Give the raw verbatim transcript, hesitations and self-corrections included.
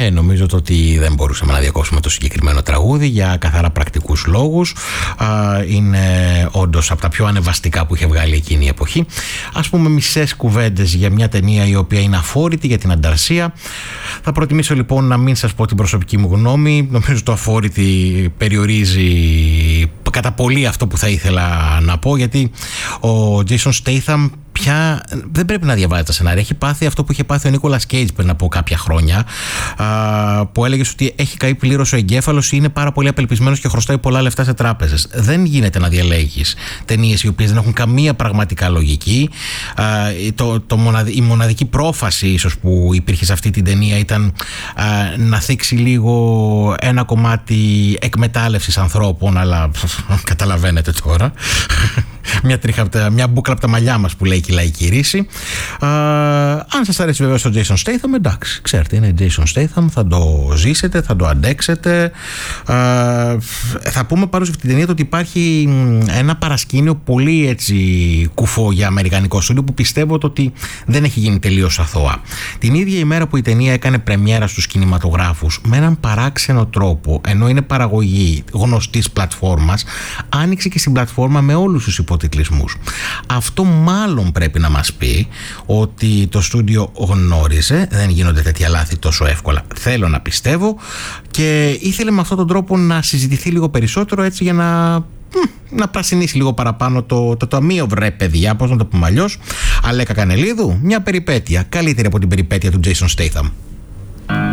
Ε, νομίζω το ότι δεν μπορούσαμε να διακόψουμε το συγκεκριμένο τραγούδι για καθαρά πρακτικούς λόγους. Α, είναι όντως από τα πιο ανεβαστικά που είχε βγάλει εκείνη η εποχή. Ας πούμε μισές κουβέντες για μια ταινία η οποία είναι αφόρητη για την ανταρσία. Θα προτιμήσω λοιπόν να μην σας πω την προσωπική μου γνώμη. Νομίζω το αφόρητη περιορίζει κατά πολύ αυτό που θα ήθελα να πω, γιατί ο Jason Statham πια δεν πρέπει να διαβάζει τα σενάρια. Έχει πάθει αυτό που είχε πάθει ο Νίκολας Κέιτζ πριν από κάποια χρόνια, α, που έλεγε ότι έχει καεί πλήρως ο εγκέφαλος, είναι πάρα πολύ απελπισμένος και χρωστάει πολλά λεφτά σε τράπεζες. Δεν γίνεται να διαλέγεις ταινίες οι οποίες δεν έχουν καμία πραγματικά λογική. Α, το, το μοναδι, η μοναδική πρόφαση ίσως που υπήρχε σε αυτή την ταινία ήταν α, να θίξει λίγο ένα κομμάτι εκμετάλλευσης ανθρώπων, αλλά καταλαβαίνετε τώρα. Μια, τρίχα, μια μπούκλα από τα μαλλιά μας που λέει και η λαϊκή ρίση. Α, αν σας αρέσει βέβαια ο Jason Statham, εντάξει, ξέρετε, είναι Jason Statham, θα το ζήσετε, θα το αντέξετε. Α, θα πούμε πάνω σε αυτή την ταινία ότι υπάρχει ένα παρασκήνιο πολύ έτσι κουφό για αμερικανικό στούντιο που πιστεύω ότι δεν έχει γίνει τελείως αθώα. Την ίδια ημέρα που η ταινία έκανε πρεμιέρα στους κινηματογράφους με έναν παράξενο τρόπο, ενώ είναι παραγωγή γνωστής πλατφόρμας, άνοιξε και στην πλατφόρμα με όλους τους υποτιτλισμούς. Αυτό μάλλον πρέπει να μας πει ότι το στούντιο γνώριζε, δεν γίνονται τέτοια λάθη τόσο εύκολα, θέλω να πιστεύω, και ήθελε με αυτόν τον τρόπο να συζητηθεί λίγο περισσότερο, έτσι για να, να πρασινίσει λίγο παραπάνω το, το ταμείο, βρε παιδιά, πώς να το πούμε αλλιώς. Αλέκα Κανελίδου, μια περιπέτεια καλύτερη από την περιπέτεια του Jason Statham.